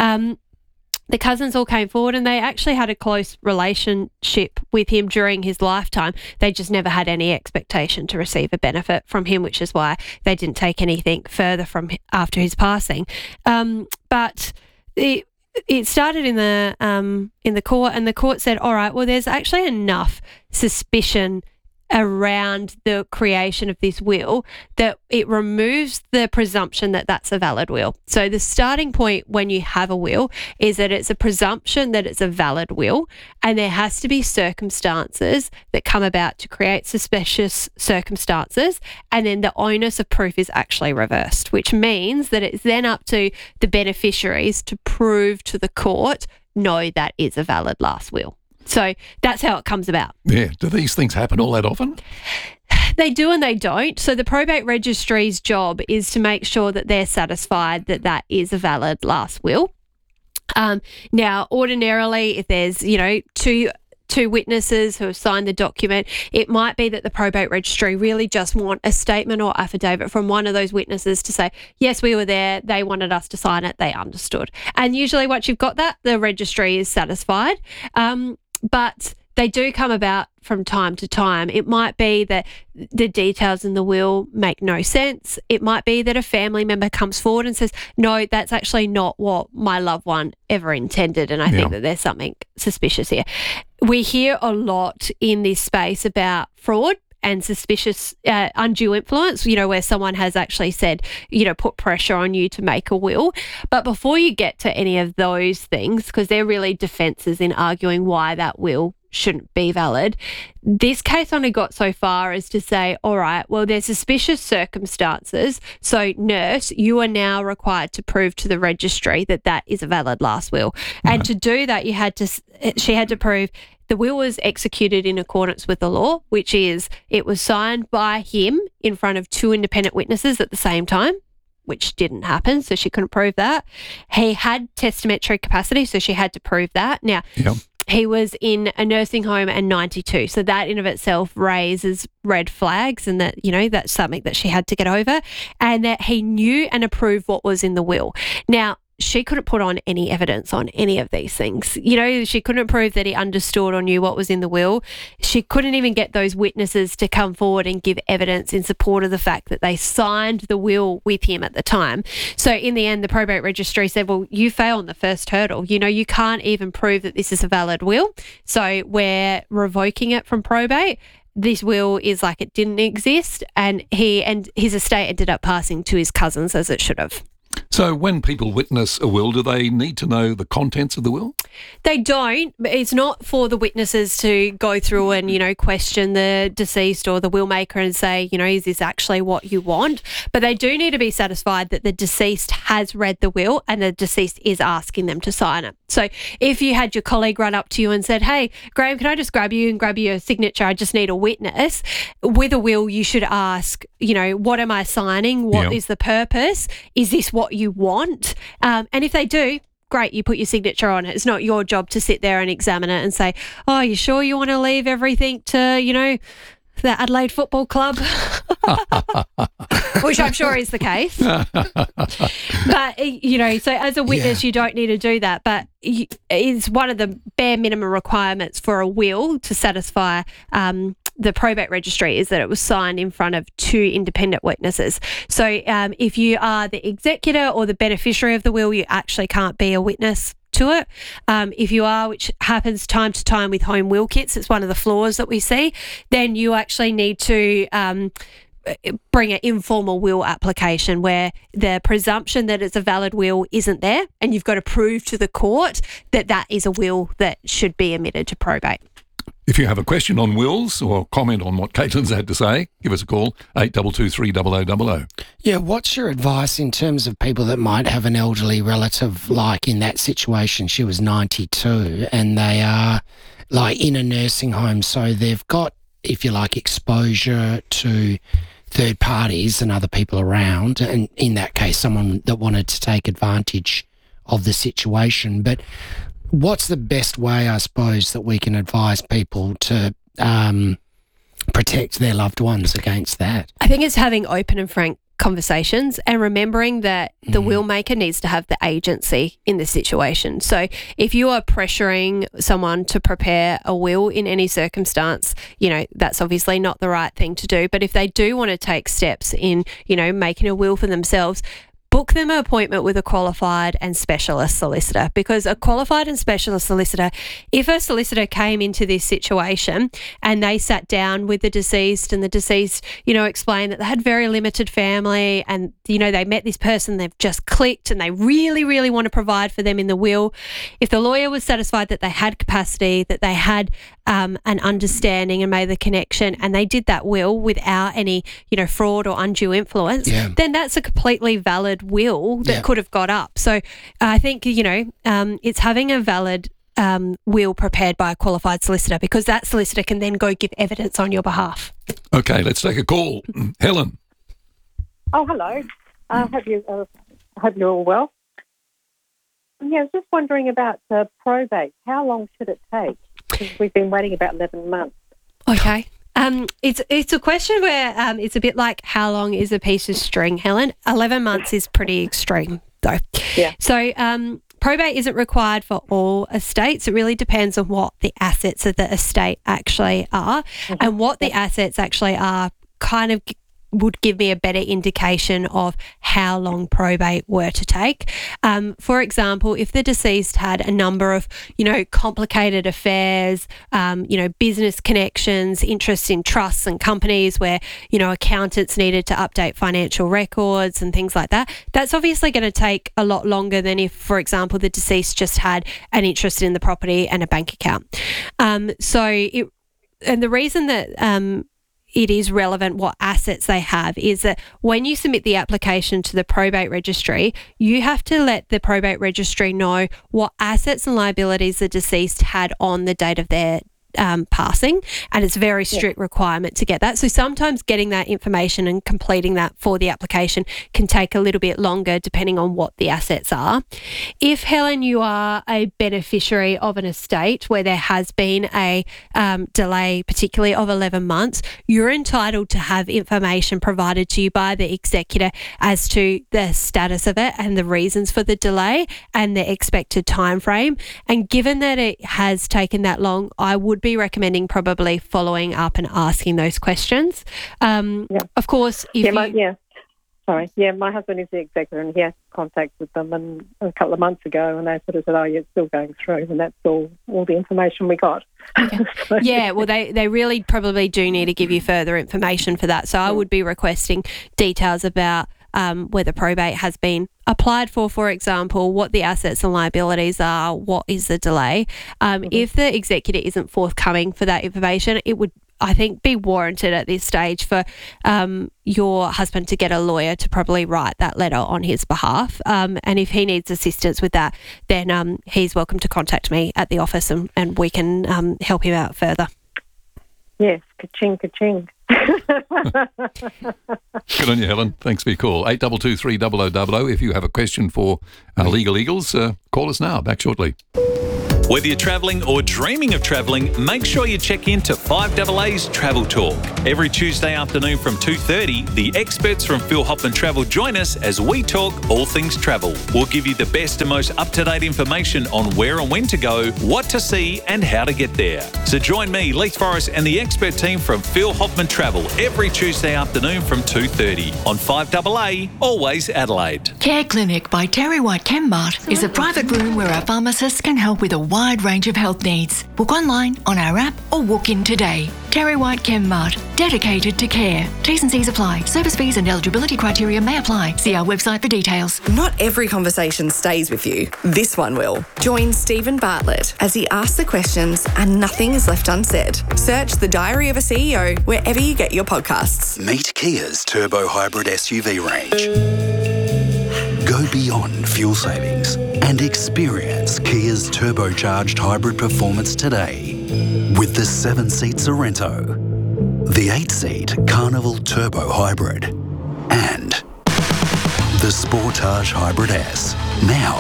The cousins all came forward, and they actually had a close relationship with him during his lifetime. They just never had any expectation to receive a benefit from him, which is why they didn't take anything further from after his passing. But it started in the court, and the court said, all right, well, there's actually enough suspicion around the creation of this will that it removes the presumption that that's a valid will. So the starting point when you have a will is that it's a presumption that it's a valid will, and there has to be circumstances that come about to create suspicious circumstances, and then the onus of proof is actually reversed, which means that it's then up to the beneficiaries to prove to the court, no, that is a valid last will. So that's how it comes about. Yeah. Do these things happen all that often? They do and they don't. So the probate registry's job is to make sure that they're satisfied that that is a valid last will. Now, ordinarily, if there's, two witnesses who have signed the document, it might be that the probate registry really just want a statement or affidavit from one of those witnesses to say, yes, we were there, they wanted us to sign it, they understood. And usually once you've got that, the registry is satisfied. But they do come about from time to time. It might be that the details in the will make no sense. It might be that a family member comes forward and says, no, that's actually not what my loved one ever intended, and I think that there's something suspicious here. We hear a lot in this space about fraud and suspicious undue influence, where someone has actually said, put pressure on you to make a will. But before you get to any of those things, because they're really defences in arguing why that will shouldn't be valid, this case only got so far as to say, all right, well, there's suspicious circumstances, so nurse, you are now required to prove to the registry that that is a valid last will. Right. And to do that, she had to prove the will was executed in accordance with the law, which is it was signed by him in front of two independent witnesses at the same time, which didn't happen, so she couldn't prove that. He had testamentary capacity, so she had to prove that. Now, he was in a nursing home and 92, so that in of itself raises red flags, and that, that's something that she had to get over, and that he knew and approved what was in the will. Now, she couldn't put on any evidence on any of these things. You know, she couldn't prove that he understood or knew what was in the will. She couldn't even get those witnesses to come forward and give evidence in support of the fact that they signed the will with him at the time. So in the end, the probate registry said, well, you fail on the first hurdle. You know, you can't even prove that this is a valid will. So we're revoking it from probate. This will is like it didn't exist, and his estate ended up passing to his cousins as it should have. So when people witness a will, do they need to know the contents of the will? They don't. It's not for the witnesses to go through and, you know, question the deceased or the will maker and say, you know, is this actually what you want? But they do need to be satisfied that the deceased has read the will and the deceased is asking them to sign it. So if you had your colleague run up to you and said, hey, Graham, can I just grab you and grab your signature? I just need a witness. With a will, you should ask, you know, what am I signing? What is the purpose? Is this what you want? And if they do, great, you put your signature on it. It's not your job to sit there and examine it and say, oh, you sure you want to leave everything to, you know, the Adelaide Football Club? Which I'm sure is the case. But, you know, so as a witness, you don't need to do that. But it's one of the bare minimum requirements for a will to satisfy the probate registry is that it was signed in front of two independent witnesses. So if you are the executor or the beneficiary of the will, you actually can't be a witness to it. If you are, which happens time to time with home will kits, it's one of the flaws that we see, then you actually need to bring an informal will application where the presumption that it's a valid will isn't there, and you've got to prove to the court that that is a will that should be admitted to probate. If you have a question on wills or comment on what Caitlin's had to say, give us a call, 8223 0000. Yeah, what's your advice in terms of people that might have an elderly relative, like in that situation, she was 92, and they are like in a nursing home, so they've got, if you like, exposure to third parties and other people around, and in that case, someone that wanted to take advantage of the situation. But what's the best way, I suppose, that we can advise people to protect their loved ones against that? I think it's having open and frank conversations and remembering that the will maker needs to have the agency in the situation. So if you are pressuring someone to prepare a will in any circumstance, you know, that's obviously not the right thing to do. But if they do want to take steps in, you know, making a will for themselves, book them an appointment with a qualified and specialist solicitor, because a qualified and specialist solicitor, if a solicitor came into this situation and they sat down with the deceased and the deceased, you know, explained that they had very limited family and, you know, they met this person, they've just clicked and they really, really want to provide for them in the will. If the lawyer was satisfied that they had capacity, that they had an understanding and made the connection, and they did that will without any, you know, fraud or undue influence, then that's a completely valid will that could have got up. So I think, you know, it's having a valid will prepared by a qualified solicitor, because that solicitor can then go give evidence on your behalf. Okay, let's take a call. Helen. Oh, hello. I hope you're all well. Yeah, I was just wondering about probate. How long should it take? Because we've been waiting about 11 months. Okay. It's a question where it's a bit like, how long is a piece of string, Helen? 11 months is pretty extreme, though. Yeah. So probate isn't required for all estates. It really depends on what the assets of the estate actually are, and what the assets actually are kind of would give me a better indication of how long probate were to take. For example, if the deceased had a number of, you know, complicated affairs, you know, business connections, interest in trusts and companies where, you know, accountants needed to update financial records and things like that, that's obviously going to take a lot longer than if, for example, the deceased just had an interest in the property and a bank account. And the reason that it is relevant what assets they have is that when you submit the application to the probate registry, you have to let the probate registry know what assets and liabilities the deceased had on the date of their passing, and it's a very strict requirement to get that. So sometimes getting that information and completing that for the application can take a little bit longer depending on what the assets are. If, Helen, you are a beneficiary of an estate where there has been a delay, particularly of 11 months, you're entitled to have information provided to you by the executor as to the status of it and the reasons for the delay and the expected time frame. And given that it has taken that long, I would be recommending probably following up and asking those questions. Of course, if my husband is the executor and he has contact with them, and a couple of months ago, and they sort of said, oh, yeah, it's still going through, and that's all the information we got. Okay. Yeah, well, they really probably do need to give you further information for that. So I would be requesting details about whether probate has been applied for example, what the assets and liabilities are, what is the delay. If the executor isn't forthcoming for that information, it would, I think, be warranted at this stage for your husband to get a lawyer to probably write that letter on his behalf. And if he needs assistance with that, then he's welcome to contact me at the office and we can help him out further. Yes, ka-ching, ka-ching. Good on you, Helen. Thanks for your call. 822 300 if you have a question for our Legal Eagles. Call us now. Back shortly. Whether you're travelling or dreaming of travelling, make sure you check in to 5AA's Travel Talk. Every Tuesday afternoon from 2:30, the experts from Phil Hoffman Travel join us as we talk all things travel. We'll give you the best and most up-to-date information on where and when to go, what to see and how to get there. So join me, Leith Forrest and the expert team from Phil Hoffman Travel every Tuesday afternoon from 2:30 on 5AA, always Adelaide. Care Clinic by Terry White Chemmart is a private room where our pharmacists can help with a wide range of health needs. Book online, on our app or walk in today. Terry White Chemmart, dedicated to care. T's and C's apply. Service fees and eligibility criteria may apply. See our website for details. Not every conversation stays with you. This one will. Join Stephen Bartlett as he asks the questions and nothing is left unsaid. Search The Diary of a CEO wherever you get your podcasts. Meet Kia's turbo hybrid SUV range. Go beyond fuel savings and experience Kia's turbocharged hybrid performance today with the 7-seat Sorrento, the 8-seat Carnival Turbo Hybrid, and the Sportage Hybrid S. Now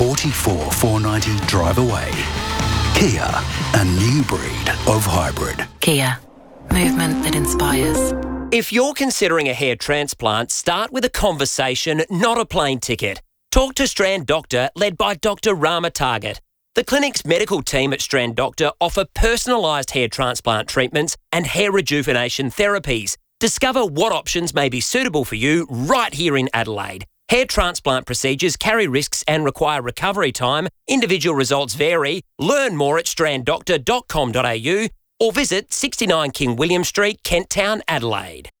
44,490 drive away. Kia, a new breed of hybrid. Kia, movement that inspires. If you're considering a hair transplant, start with a conversation, not a plane ticket. Talk to Strand Doctor, led by Dr. Rama Target. The clinic's medical team at Strand Doctor offer personalised hair transplant treatments and hair rejuvenation therapies. Discover what options may be suitable for you right here in Adelaide. Hair transplant procedures carry risks and require recovery time. Individual results vary. Learn more at stranddoctor.com.au or visit 69 King William Street, Kent Town, Adelaide.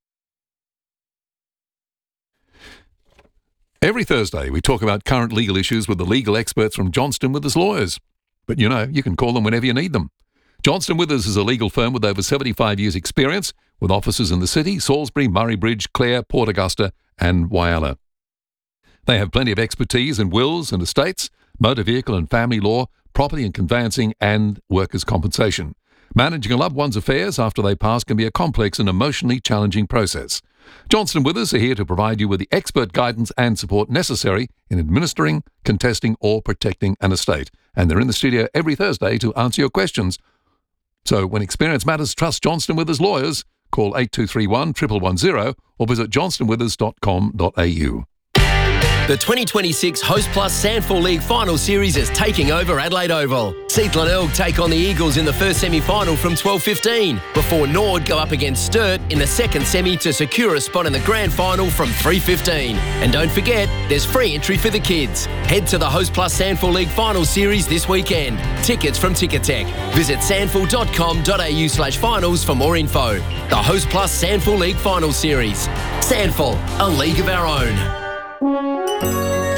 Every Thursday, we talk about current legal issues with the legal experts from Johnston Withers Lawyers. But, you can call them whenever you need them. Johnston Withers is a legal firm with over 75 years' experience, with offices in the city, Salisbury, Murray Bridge, Clare, Port Augusta and Whyalla. They have plenty of expertise in wills and estates, motor vehicle and family law, property and conveyancing and workers' compensation. Managing a loved one's affairs after they pass can be a complex and emotionally challenging process. Johnston Withers are here to provide you with the expert guidance and support necessary in administering, contesting or protecting an estate. And they're in the studio every Thursday to answer your questions. So when experience matters, trust Johnston Withers Lawyers. Call 8231 110 or visit johnstonwithers.com.au. The 2026 Host Plus Sandford League Final Series is taking over Adelaide Oval. Seath Glenelg take on the Eagles in the first semi-final from 12:15, before Nord go up against Sturt in the second semi to secure a spot in the grand final from 3:15. And don't forget, there's free entry for the kids. Head to the Host Plus Sandford League Final Series this weekend. Tickets from Ticketek. Visit sandford.com.au/finals for more info. The Host Plus Sandford League Final Series. Sandford, a league of our own.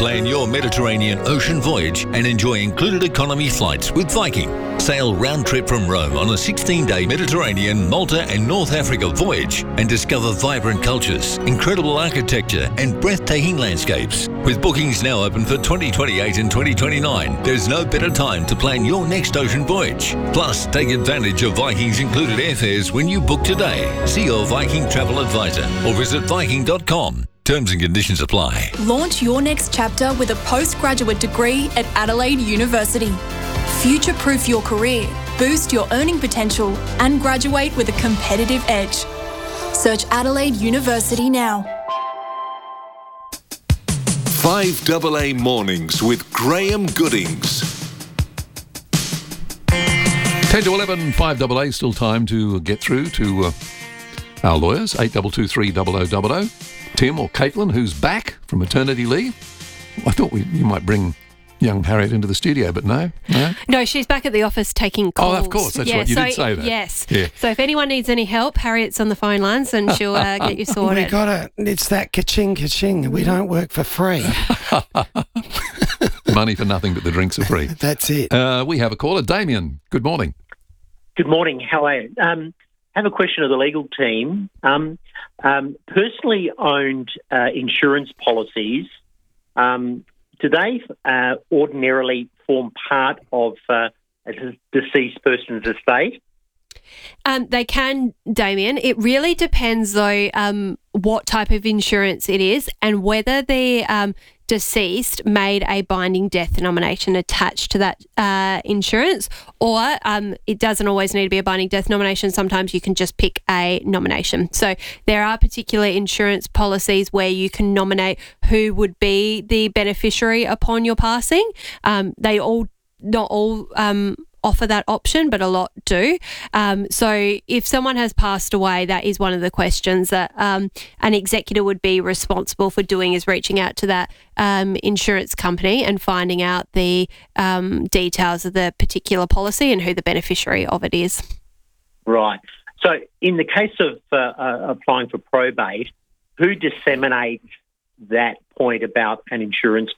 Plan your Mediterranean ocean voyage and enjoy included economy flights with Viking. Sail round trip from Rome on a 16-day Mediterranean, Malta and North Africa voyage and discover vibrant cultures, incredible architecture and breathtaking landscapes. With bookings now open for 2028 and 2029, there's no better time to plan your next ocean voyage. Plus, take advantage of Viking's included airfares when you book today. See your Viking travel advisor or visit Viking.com. Terms and conditions apply. Launch your next chapter with a postgraduate degree at Adelaide University. Future-proof your career, boost your earning potential and graduate with a competitive edge. Search Adelaide University now. 5AA Mornings with Graham Goodings. 10 to 11, 5AA, still time to get through to our lawyers, 8223 0000. Tim or Caitlin, who's back from maternity leave. I thought you might bring young Harriet into the studio, but no. No, she's back at the office taking calls. Oh, of course, that's right. You did say that. Yes. Yeah. So if anyone needs any help, Harriet's on the phone lines and she'll get you sorted. We got it. It's that ka-ching, ka-ching. We don't work for free. Money for nothing, but the drinks are free. That's it. We have a caller. Damien, good morning. Good morning. How are you? Have a question of the legal team. Personally owned insurance policies, do they ordinarily form part of a deceased person's estate? They can, Damien. It really depends, though, what type of insurance it is and whether the deceased made a binding death nomination attached to that insurance, or it doesn't always need to be a binding death nomination. Sometimes you can just pick a nomination. So there are particular insurance policies where you can nominate who would be the beneficiary upon your passing. They not all offer that option, but a lot do. So if someone has passed away, that is one of the questions that an executor would be responsible for doing, is reaching out to that insurance company and finding out the details of the particular policy and who the beneficiary of it is. Right. So in the case of applying for probate, who disseminates that point about an insurance